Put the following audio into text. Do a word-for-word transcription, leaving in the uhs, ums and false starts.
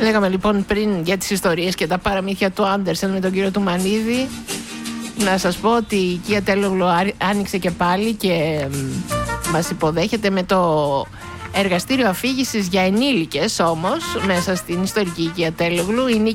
Λέγαμε λοιπόν πριν για τις ιστορίες και τα παραμύθια του Άντερσεν με τον κύριο του Μανίδη. Να σας πω ότι η οικία Τέλογλου άνοιξε και πάλι και μας υποδέχεται με το εργαστήριο αφήγησης για ενήλικες όμως μέσα στην ιστορική οικία Τέλογλου. Η